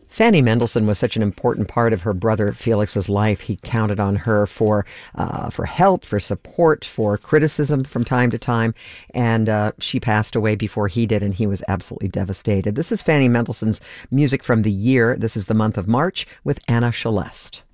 Fanny Mendelssohn was such an important part of her brother Felix's life. He counted on her for help, for support, for criticism from time to time, and she passed away before he did, and he was absolutely devastated. This is Fanny Mendelssohn's music from the year. This is the month of March with Anna Celeste.